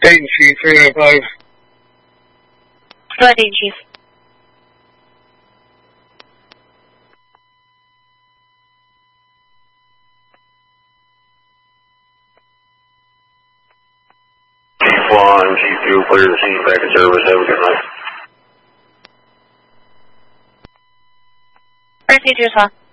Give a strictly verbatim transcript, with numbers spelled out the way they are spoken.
Dayton Chief, three nine five. Go ahead, Dayton Chief. Chief one, Chief two, clear the scene, back in service, have a good night. First, Utah.